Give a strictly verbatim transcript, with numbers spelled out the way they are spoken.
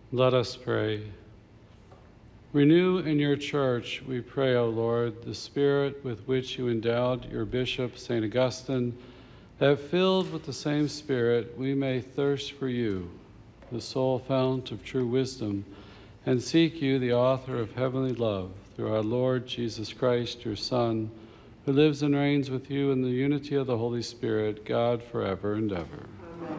Let us pray. Renew in your church, we pray, O Lord, the spirit with which you endowed your bishop, Saint Augustine, that filled with the same spirit we may thirst for you, the sole fount of true wisdom, and seek you, the author of heavenly love, through our Lord Jesus Christ, your Son, who lives and reigns with you in the unity of the Holy Spirit, God, forever and ever.